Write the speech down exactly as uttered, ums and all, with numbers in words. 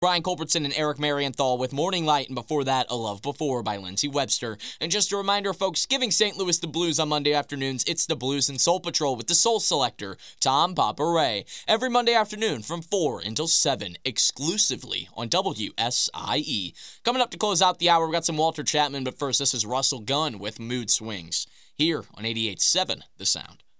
Brian Culbertson and Eric Marienthal with Morning Light, and before that, A Love Before by Lindsey Webster. And just a reminder, folks, giving Saint Louis the blues on Monday afternoons, it's the Blues and Soul Patrol with the Soul Selector, Tom Papa Ray. Every Monday afternoon from four until seven, exclusively on W S I E. Coming up to close out the hour, we got some Walter Chapman, but first, this is Russell Gunn with Mood Swings, here on eighty-eight point seven The Sound.